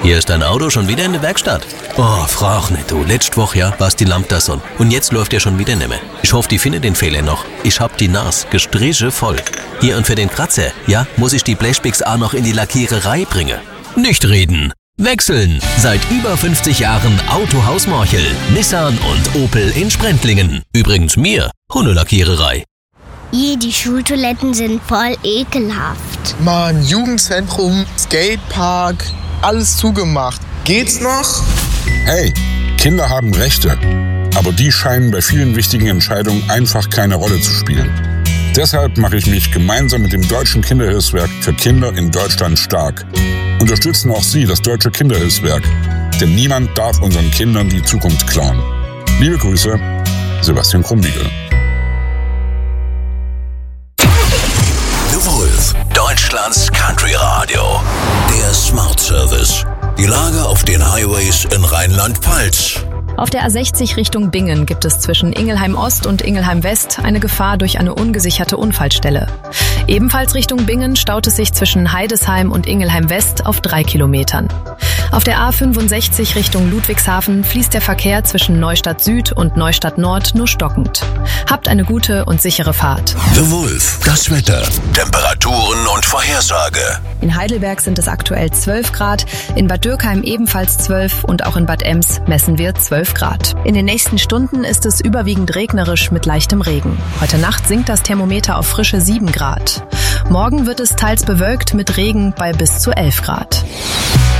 Hier ist dein Auto schon wieder in der Werkstatt. Oh, frag nicht du. Letzte Woche, ja, war's die Lampe da so. Und jetzt läuft ja schon wieder nicht mehr. Ich hoffe, die findet den Fehler noch. Ich hab die Nas gestriche voll. Hier, und für den Kratzer, ja, muss ich die Blechpicks auch noch in die Lackiererei bringen. Nicht reden. Wechseln. Seit über 50 Jahren Autohaus Morchel, Nissan und Opel in Sprendlingen. Übrigens mir, Hundelackiererei. Die Schultoiletten sind voll ekelhaft. Mann, Jugendzentrum, Skatepark, alles zugemacht. Geht's noch? Hey, Kinder haben Rechte, aber die scheinen bei vielen wichtigen Entscheidungen einfach keine Rolle zu spielen. Deshalb mache ich mich gemeinsam mit dem Deutschen Kinderhilfswerk für Kinder in Deutschland stark. Unterstützen auch Sie das Deutsche Kinderhilfswerk, denn niemand darf unseren Kindern die Zukunft klauen. Liebe Grüße, Sebastian Krumbiegel. The Wolf, Deutschlands Country Radio. Der Smart Service. Die Lage auf den Highways in Rheinland-Pfalz. Auf der A60 Richtung Bingen gibt es zwischen Ingelheim Ost und Ingelheim West eine Gefahr durch eine ungesicherte Unfallstelle. Ebenfalls Richtung Bingen staut es sich zwischen Heidesheim und Ingelheim West auf 3 Kilometern. Auf der A65 Richtung Ludwigshafen fließt der Verkehr zwischen Neustadt Süd und Neustadt Nord nur stockend. Habt eine gute und sichere Fahrt. The Wolf, das Wetter, Temperaturen und Vorhersage. In Heidelberg sind es aktuell 12 Grad, in Bad Dürkheim ebenfalls 12 und auch in Bad Ems messen wir 12 Grad. In den nächsten Stunden ist es überwiegend regnerisch mit leichtem Regen. Heute Nacht sinkt das Thermometer auf frische 7 Grad. Morgen wird es teils bewölkt mit Regen bei bis zu 11 Grad.